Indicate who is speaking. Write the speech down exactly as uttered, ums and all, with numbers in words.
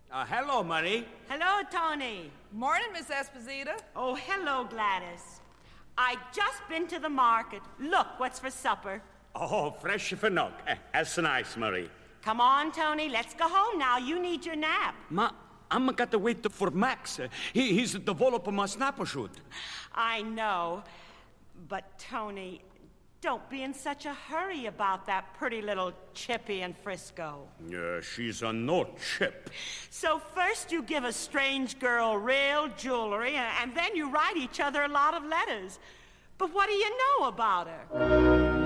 Speaker 1: Uh, hello, Marie.
Speaker 2: Hello, Tony.
Speaker 3: Morning, Miss Esposito.
Speaker 2: Oh, hello, Gladys. I just been to the market. Look, what's for supper.
Speaker 1: Oh, fresh finok. Eh, that's nice, Marie.
Speaker 2: Come on, Tony, let's go home now. You need your nap.
Speaker 1: Ma, I'm got to wait for Max. He, he's developing my snapper shoot.
Speaker 2: I know. But, Tony, don't be in such a hurry about that pretty little Chippy in Frisco.
Speaker 1: Yeah, she's a no chip.
Speaker 2: So first you give a strange girl real jewelry, and then you write each other a lot of letters. But what do you know about her?